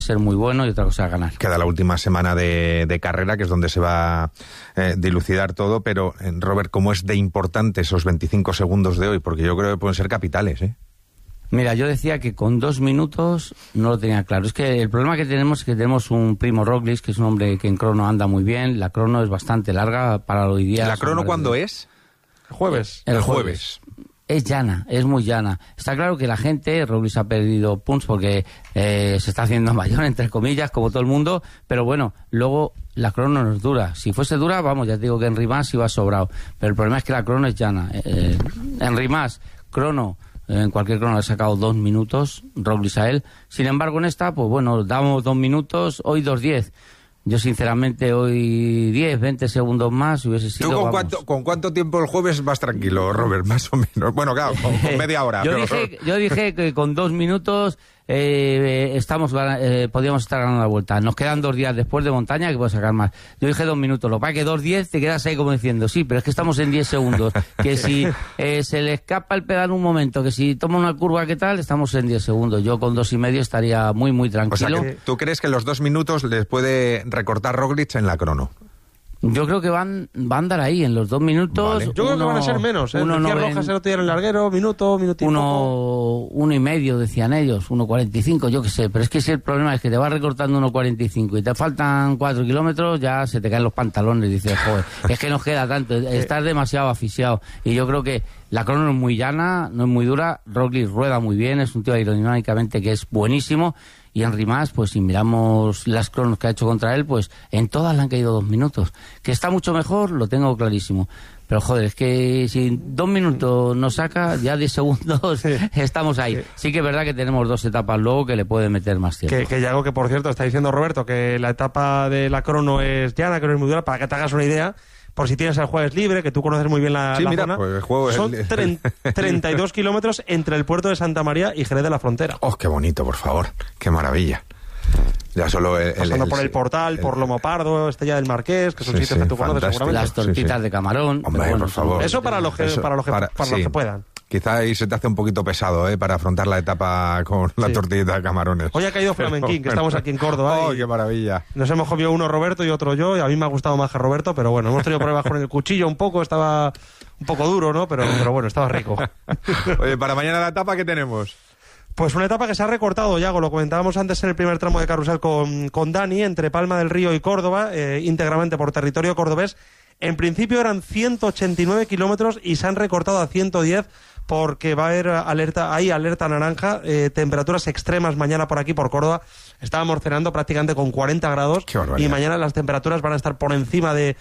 ser muy bueno y otra cosa es ganar. Queda la última semana de carrera, que es donde se va a dilucidar todo, pero Robert, ¿cómo es de importante esos 25 segundos de hoy? Porque yo creo que pueden ser capitales, ¿eh? Mira, yo decía que con 2 minutos no lo tenía claro. Es que el problema que tenemos es que tenemos un Primo Roglic, que es un hombre que en crono anda muy bien. La crono es bastante larga para hoy día. ¿La crono cuándo es? Jueves. El jueves. Es llana, es muy llana. Está claro que la gente, Roglic ha perdido puntos porque se está haciendo mayor, entre comillas, como todo el mundo, pero bueno, luego la crono no es dura. Si fuese dura, vamos, ya te digo que en Rimas iba sobrado, pero el problema es que la crono es llana. En Rimas, crono, en cualquier crono le ha sacado 2 minutos, Roglic a él. Sin embargo, en esta, pues bueno, damos 2 minutos, hoy 2:10. Yo, sinceramente, hoy 10, 20 segundos más hubiese sido... ¿Tú con cuánto tiempo el jueves vas tranquilo, Robert? Más o menos. Bueno, claro, con media hora. Yo dije que con 2 minutos podíamos estar ganando la vuelta. Nos quedan 2 días después de montaña que puedo sacar más. Yo dije 2 minutos. Lo que pasa es que 2:10 te quedas ahí como diciendo, sí, pero es que estamos en 10 segundos. Que si se le escapa el pedal un momento, que si toma una curva, ¿qué tal? Estamos en 10 segundos. Yo con 2,5 estaría muy, muy tranquilo. O sea, que ¿tú crees que los 2 minutos les puede recortar Roglic en la crono? Yo creo que van a andar ahí en los 2 minutos. Vale. Yo creo que van a ser menos. Decía Rojas el otro día en el larguero, minuto y poco. 1,5 decían ellos, 1,45, yo qué sé. Pero es que si el problema es que te vas recortando 1,45 y te faltan 4 kilómetros, ya se te caen los pantalones. Y dices, joder, es que nos queda tanto, estás demasiado asfixiado. Y yo creo que la crono no es muy llana, no es muy dura. Roglic rueda muy bien, es un tío aerodinámicamente que es buenísimo. Y en Rimas, pues si miramos las cronos que ha hecho contra él, pues en todas le han caído 2 minutos. Que está mucho mejor, lo tengo clarísimo. Pero joder, es que si 2 minutos nos saca, ya 10 segundos estamos ahí. Sí que es verdad que tenemos 2 etapas luego que le puede meter más tiempo. Que ya algo que, por cierto, está diciendo Roberto, que la etapa de la crono es llana, que no es muy dura, para que te hagas una idea. Por si tienes el jueves libre, que tú conoces muy bien la zona, pues el juego son 32 kilómetros entre el puerto de Santa María y Jerez de la Frontera. ¡Oh, qué bonito, por favor! ¡Qué maravilla! Ya solo pasando por el Portal, por Lomo Pardo, Estella del Marqués, que son sitios que tú conoces seguramente. Las tortitas de camarón. Hombre, bueno, por favor. Eso para los que puedan. Quizá ahí se te hace un poquito pesado, para afrontar la etapa con la tortilla de camarones. Hoy ha caído Flamenquín, que estamos aquí en Córdoba. ¡Oh, qué maravilla! Nos hemos comido uno Roberto y otro yo, y a mí me ha gustado más que Roberto, pero bueno, hemos tenido pruebas con el cuchillo un poco, estaba un poco duro, ¿no? Pero bueno, estaba rico. Oye, para mañana la etapa, ¿qué tenemos? Pues una etapa que se ha recortado, Yago, lo comentábamos antes en el primer tramo de carrusel con Dani, entre Palma del Río y Córdoba, íntegramente por territorio cordobés. En principio eran 189 kilómetros y se han recortado a 110 porque va a haber alerta naranja, temperaturas extremas mañana por aquí, por Córdoba. Estábamos cenando prácticamente con 40 grados y mañana las temperaturas van a estar por encima de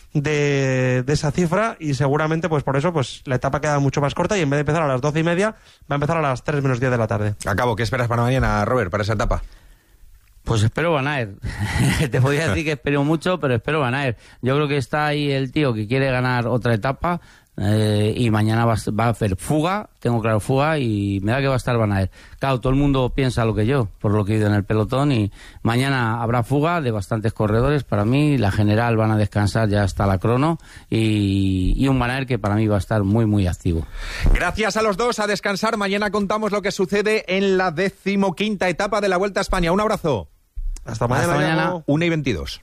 esa cifra y seguramente pues por eso pues la etapa queda mucho más corta y en vez de empezar a las 12:30 va a empezar a las 3 menos 10 de la tarde. Acabo, ¿qué esperas para mañana, Robert, para esa etapa? Pues espero Van Aert. Te podría decir que espero mucho, pero espero Van Aert. Yo creo que está ahí el tío que quiere ganar otra etapa y mañana va a hacer fuga, tengo claro fuga, y me da que va a estar Van Aert. Claro, todo el mundo piensa lo que yo, por lo que he ido en el pelotón, y mañana habrá fuga de bastantes corredores. Para mí, la general van a descansar ya hasta la crono y un Van Aert que para mí va a estar muy, muy activo. Gracias a los dos, a descansar. Mañana contamos lo que sucede en la 15ª etapa de la Vuelta a España. Un abrazo. Hasta mañana. 1:22.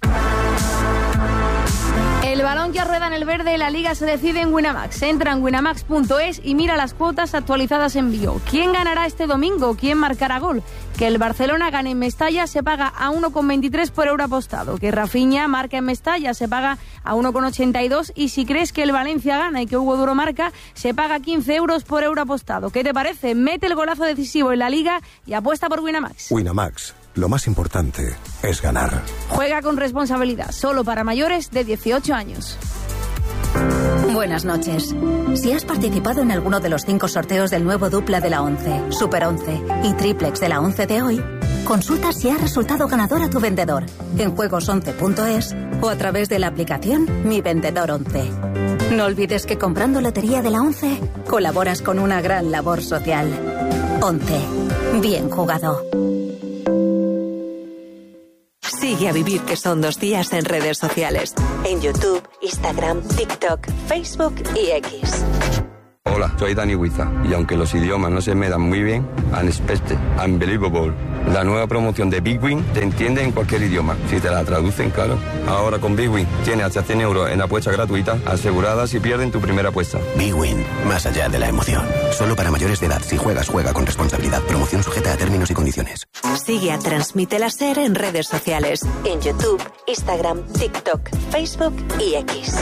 El balón que rueda en el verde, la Liga se decide en Winamax. Entra en winamax.es y mira las cuotas actualizadas en bio. ¿Quién ganará este domingo? ¿Quién marcará gol? Que el Barcelona gane en Mestalla se paga a 1,23 por euro apostado. Que Rafinha marca en Mestalla se paga a 1,82. Y si crees que el Valencia gana y que Hugo Duro marca, se paga 15 euros por euro apostado. ¿Qué te parece? Mete el golazo decisivo en la Liga y apuesta por Winamax. Winamax. Lo más importante es ganar. Juega con responsabilidad, solo para mayores de 18 años. Buenas noches. Si has participado en alguno de los 5 sorteos del nuevo dupla de la 11, Super 11 y triplex de la 11 de hoy, consulta si ha resultado ganador a tu vendedor en juegos11.es o a través de la aplicación Mi Vendedor 11. No olvides que comprando lotería de la 11 colaboras con una gran labor social. 11. Bien jugado. Sigue a Vivir, que son 2 días en redes sociales. En YouTube, Instagram, TikTok, Facebook y X. Hola, soy Dani Huiza y aunque los idiomas no se me dan muy bien, unexpected, unbelievable. La nueva promoción de Big Win te entiende en cualquier idioma, si te la traducen, claro. Ahora con Big Win tienes hasta 100 euros en apuestas gratuitas aseguradas si pierden tu primera apuesta. Big Win, más allá de la emoción. Solo para mayores de edad. Si juegas, juega con responsabilidad. Promoción sujeta a términos y condiciones. Sigue a Transmite la SER en redes sociales. En YouTube, Instagram, TikTok, Facebook y X.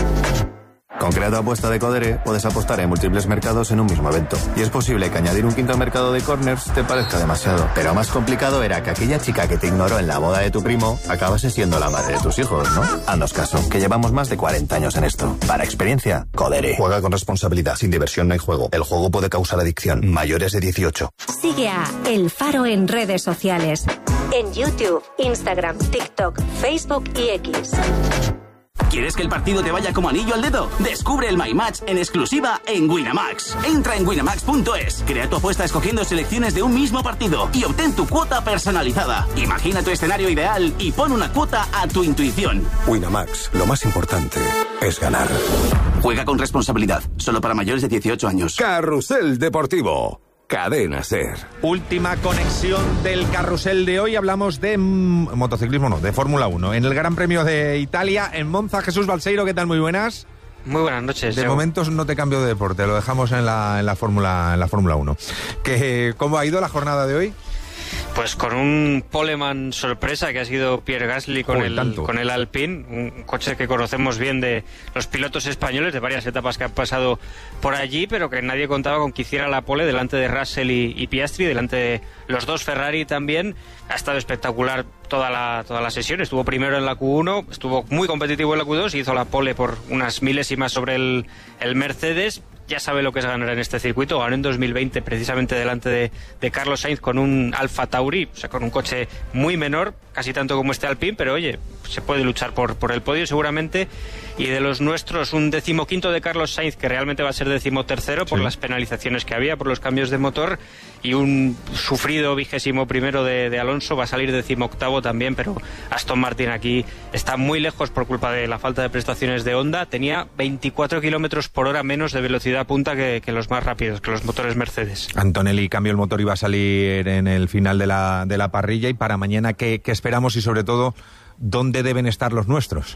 Con Creato Apuesta de Codere puedes apostar en múltiples mercados en un mismo evento. Y es posible que añadir un quinto mercado de corners te parezca demasiado. Pero más complicado era que aquella chica que te ignoró en la boda de tu primo acabase siendo la madre de tus hijos, ¿no? Haznos caso, que llevamos más de 40 años en esto. Para experiencia, Codere. Juega con responsabilidad. Sin diversión no hay juego. El juego puede causar adicción. Mayores de 18. Sigue a El Faro en redes sociales. En YouTube, Instagram, TikTok, Facebook y X. ¿Quieres que el partido te vaya como anillo al dedo? Descubre el My Match en exclusiva en Winamax. Entra en winamax.es, crea tu apuesta escogiendo selecciones de un mismo partido y obtén tu cuota personalizada. Imagina tu escenario ideal y pon una cuota a tu intuición. Winamax, lo más importante es ganar. Juega con responsabilidad, solo para mayores de 18 años. Carrusel Deportivo. Cadena SER. Última conexión del carrusel de hoy. Hablamos de motociclismo, no, de Fórmula 1. En el Gran Premio de Italia, en Monza. Jesús Balseiro, ¿qué tal? Muy buenas. Muy buenas noches. De momento no te cambio de deporte, lo dejamos en la Fórmula 1. ¿Cómo ha ido la jornada de hoy? Pues con un poleman sorpresa que ha sido Pierre Gasly con el Alpine, un coche que conocemos bien de los pilotos españoles, de varias etapas que han pasado por allí, pero que nadie contaba con que hiciera la pole delante de Russell y Piastri, delante de los dos Ferrari también. Ha estado espectacular toda la sesión, estuvo primero en la Q1, estuvo muy competitivo en la Q2, hizo la pole por unas milésimas sobre el Mercedes. Ya sabe lo que es ganar en este circuito. Ganó en 2020 precisamente delante de Carlos Sainz con un Alfa Tauri, o sea, con un coche muy menor, casi tanto como este Alpine, pero oye, se puede luchar por el podio seguramente. Y de los nuestros, un 15º de Carlos Sainz, que realmente va a ser 13º por las penalizaciones que había, por los cambios de motor, y un sufrido 21º de Alonso, va a salir 18º también, pero Aston Martin aquí está muy lejos por culpa de la falta de prestaciones de Honda. Tenía 24 kilómetros por hora menos de velocidad punta que los más rápidos, que los motores Mercedes. Antonelli cambió el motor y va a salir en el final de la parrilla. Y para mañana, ¿qué esperamos? Y sobre todo, ¿dónde deben estar los nuestros?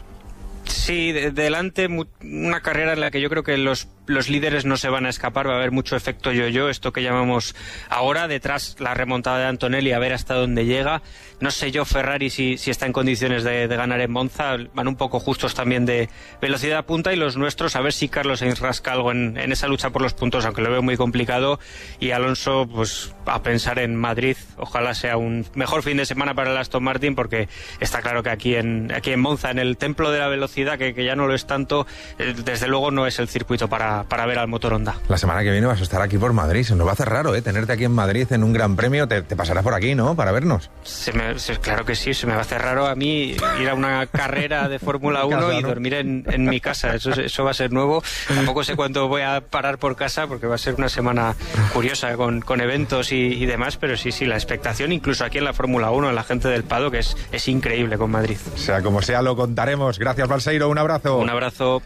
Sí, delante una carrera en la que yo creo que los líderes no se van a escapar, va a haber mucho efecto yo-yo, esto que llamamos ahora. Detrás la remontada de Antonelli, a ver hasta dónde llega. No sé yo Ferrari si está en condiciones de ganar en Monza, van un poco justos también de velocidad punta, y los nuestros a ver si Carlos Sainz rasca algo en esa lucha por los puntos, aunque lo veo muy complicado. Y Alonso, pues a pensar en Madrid, ojalá sea un mejor fin de semana para el Aston Martin, porque está claro que aquí en Monza, en el templo de la velocidad, que ya no lo es tanto, desde luego no es el circuito para ver al motor Honda. La semana que viene vas a estar aquí por Madrid, se nos va a hacer raro, tenerte aquí en Madrid en un gran premio. Te pasarás por aquí, ¿no?, para vernos. Claro que sí, se me va a hacer raro a mí ir a una carrera de Fórmula 1 y dormir en mi casa, eso va a ser nuevo. Tampoco sé cuánto voy a parar por casa, porque va a ser una semana curiosa con eventos y demás, pero sí, la expectación incluso aquí en la Fórmula 1, en la gente del Paddock, es increíble con Madrid. Sea como sea, lo contaremos. Gracias, Balseiro, un abrazo. Un abrazo.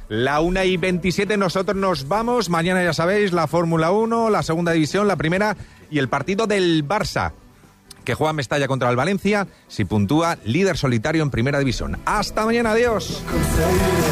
1:27, nosotros nos vamos. Mañana, ya sabéis, la Fórmula 1, la segunda división, la primera, y el partido del Barça, que juega en Mestalla contra el Valencia. Si puntúa, líder solitario en primera división. Hasta mañana, adiós.